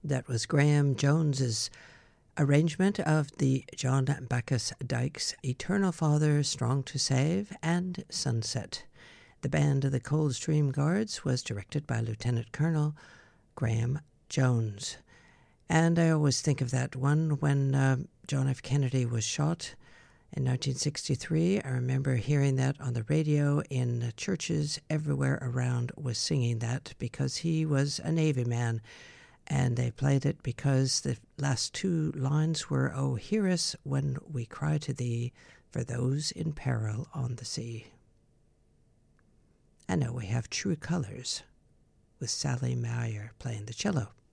That was Graham Jones's arrangement of the John Bacchus Dykes' Eternal Father, Strong to Save, and Sunset. The band of the Coldstream Guards was directed by Lieutenant Colonel Graham Jones. And I always think of that one when John F. Kennedy was shot in 1963. I remember hearing that on the radio in churches everywhere around was singing that because he was a Navy man. And they played it because the last two lines were, "Oh, hear us when we cry to thee for those in peril on the sea." And now we have True Colors with Sally Meyer playing the cello.